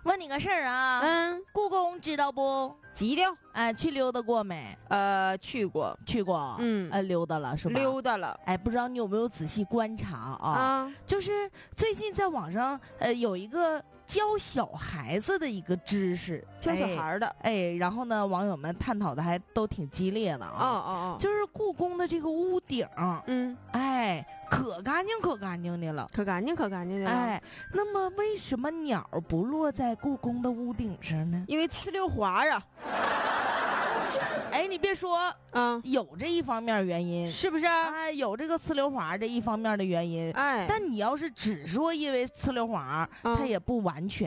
问你个事儿啊，故宫知道不？ 急掉。 哎，去溜达过没？ 去过， 去过。溜达了是吧？ 溜达了。 哎，不知道你有没有仔细观察啊？就是最近在网上有一个教小孩子的一个知识， 教小孩的。 然后呢，网友们探讨的还都挺激烈的啊。就是故宫的这个屋顶，可干净可干净的了， 可干净可干净的了。 哎，那么为什么鸟不落在故宫的屋顶上呢？ 因为呲溜滑啊。 哎，你别说，有这一方面原因， 是不是？ 哎，有这个呲溜滑这一方面的原因，但你要是只说因为呲溜滑，它也不完全。